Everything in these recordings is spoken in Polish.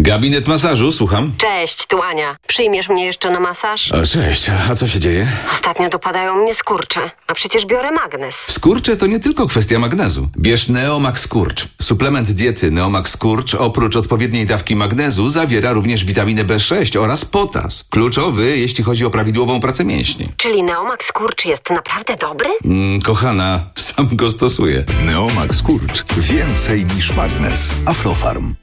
Gabinet masażu, słucham. Cześć, tu Ania. Przyjmiesz mnie jeszcze na masaż? Cześć, a co się dzieje? Ostatnio dopadają mnie skurcze, a przecież biorę magnes. Skurcze to nie tylko kwestia magnezu. Bierz Neomax Skurcz. Suplement diety Neomax Skurcz oprócz odpowiedniej dawki magnezu zawiera również witaminę B6 oraz potas. Kluczowy, jeśli chodzi o prawidłową pracę mięśni. Czyli Neomax Skurcz jest naprawdę dobry? Kochana, sam go stosuję. Neomax Skurcz. Więcej niż magnes. Aflofarm.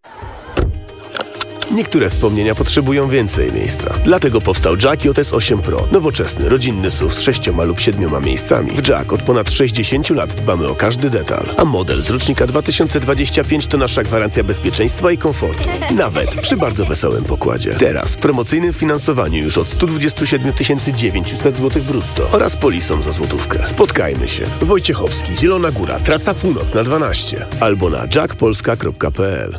Niektóre wspomnienia potrzebują więcej miejsca. Dlatego powstał Jack JS 8 Pro. Nowoczesny, rodzinny SUV z 6 lub 7 miejscami. W Jack od ponad 60 lat dbamy o każdy detal. A model z rocznika 2025 to nasza gwarancja bezpieczeństwa i komfortu. Nawet przy bardzo wesołym pokładzie. Teraz w promocyjnym finansowaniu już od 127 900 zł brutto oraz polisą za złotówkę. Spotkajmy się. Wojciechowski, Zielona Góra, trasa północna 12 albo na jackpolska.pl.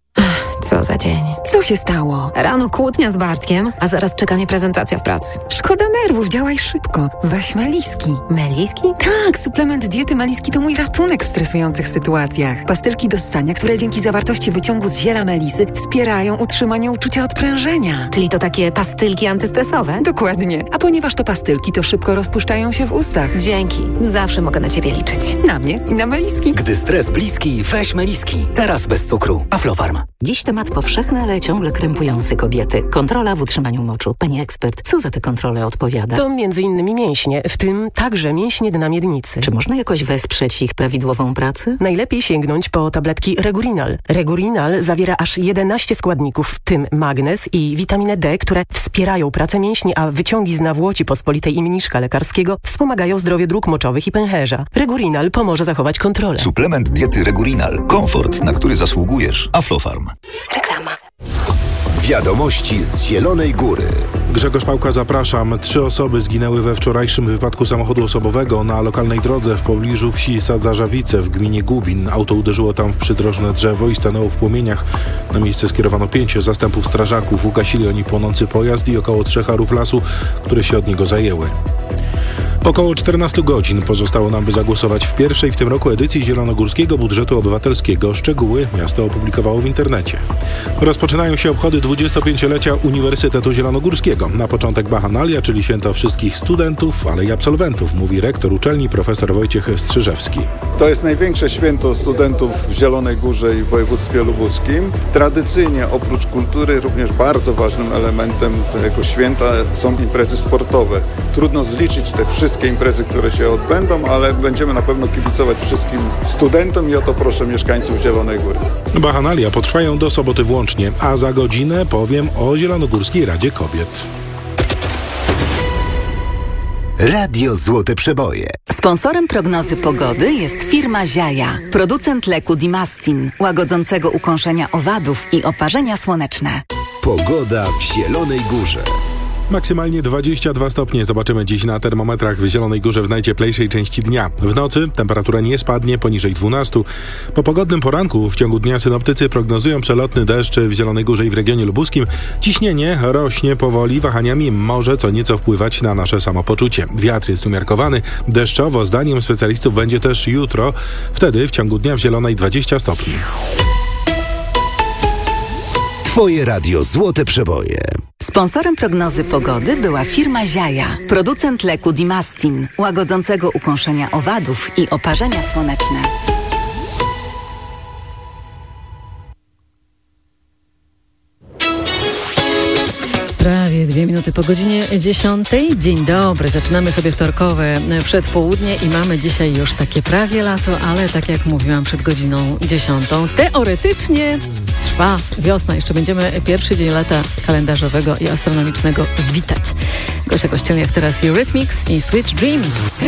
Co za dzień. Co się stało? Rano kłótnia z Bartkiem, a zaraz czeka mnie prezentacja w pracy. Szkoda nerwów, działaj szybko. Weź Meliski. Meliski? Tak, suplement diety Meliski to mój ratunek w stresujących sytuacjach. Pastylki do ssania, które dzięki zawartości wyciągu z ziela melisy wspierają utrzymanie uczucia odprężenia. Czyli to takie pastylki antystresowe? Dokładnie. A ponieważ to pastylki, to szybko rozpuszczają się w ustach. Dzięki. Zawsze mogę na ciebie liczyć. Na mnie i na Meliski. Gdy stres bliski, weź Meliski. Teraz bez cukru. Aflofarm. Dziś temat powszechny, ale ciągle krępujący kobiety. Kontrola w utrzymaniu moczu. Pani ekspert, co za te kontrole odpowiada? To m.in. mięśnie, w tym także mięśnie dna miednicy. Czy można jakoś wesprzeć ich prawidłową pracę? Najlepiej sięgnąć po tabletki Regurinal. Regurinal zawiera aż 11 składników, w tym magnez i witaminę D, które wspierają pracę mięśni, a wyciągi z nawłoci pospolitej i mniszka lekarskiego wspomagają zdrowie dróg moczowych i pęcherza. Regurinal pomoże zachować kontrolę. Suplement diety Regurinal. Komfort, na który zasługujesz. Aflofarm. Reklama. Wiadomości z Zielonej Góry. Grzegorz Pałka, zapraszam. 3 osoby zginęły we wczorajszym wypadku samochodu osobowego na lokalnej drodze w pobliżu wsi Sadza-Żawice w gminie Gubin. Auto uderzyło tam w przydrożne drzewo i stanęło w płomieniach. Na miejsce skierowano 5 zastępów strażaków. Ugasili oni płonący pojazd i około 3 arów lasu, które się od niego zajęły. Około 14 godzin pozostało nam, by zagłosować w pierwszej w tym roku edycji Zielonogórskiego Budżetu Obywatelskiego. Szczegóły miasto opublikowało w internecie. Rozpoczynają się obchody 25-lecia Uniwersytetu Zielonogórskiego. Na początek Bachanalia, czyli święto wszystkich studentów, ale i absolwentów, mówi rektor uczelni profesor Wojciech Strzyżewski. To jest największe święto studentów w Zielonej Górze i w województwie lubuskim. Tradycyjnie oprócz kultury również bardzo ważnym elementem tego święta są imprezy sportowe. Trudno zliczyć te wszystkie imprezy, które się odbędą, ale będziemy na pewno kibicować wszystkim studentom i o to proszę mieszkańców Zielonej Góry. Bachanalia potrwają do soboty włącznie, a za godzinę powiem o Zielonogórskiej Radzie Kobiet. Radio Złote Przeboje. Sponsorem prognozy pogody jest firma Ziaja, producent leku Dimastin, łagodzącego ukąszenia owadów i oparzenia słoneczne. Pogoda w Zielonej Górze. Maksymalnie 22 stopnie zobaczymy dziś na termometrach w Zielonej Górze w najcieplejszej części dnia. W nocy temperatura nie spadnie poniżej 12. Po pogodnym poranku w ciągu dnia synoptycy prognozują przelotny deszcz w Zielonej Górze i w regionie lubuskim. Ciśnienie rośnie powoli, wahaniami może co nieco wpływać na nasze samopoczucie. Wiatr jest umiarkowany. Deszczowo, zdaniem specjalistów, będzie też jutro. Wtedy w ciągu dnia w Zielonej 20 stopni. Twoje radio Złote Przeboje. Sponsorem prognozy pogody była firma Ziaja, producent leku Dimastin, łagodzącego ukąszenia owadów i oparzenia słoneczne. Prawie 2 minuty po godzinie 10. Dzień dobry, zaczynamy sobie wtorkowe przedpołudnie i mamy dzisiaj już takie prawie lato, ale tak jak mówiłam przed godziną 10. Teoretycznie trwa wiosna, jeszcze będziemy pierwszy dzień lata kalendarzowego i astronomicznego witać. Gosia Kościelniak, teraz Eurythmics i Sweet Dreams.